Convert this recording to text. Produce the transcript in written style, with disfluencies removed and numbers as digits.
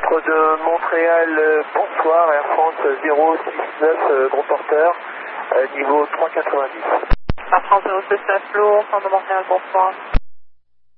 Centre de Montréal, bonsoir, Air France 069, gros porteur, niveau 390. Air France 069, Centre de Montréal, bonsoir.